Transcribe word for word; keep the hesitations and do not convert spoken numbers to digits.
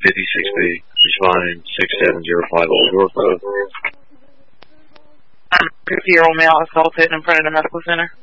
fifty-six B, responding six seven zero five Old York Road. fifty-year-old male assaulted in front of the medical center.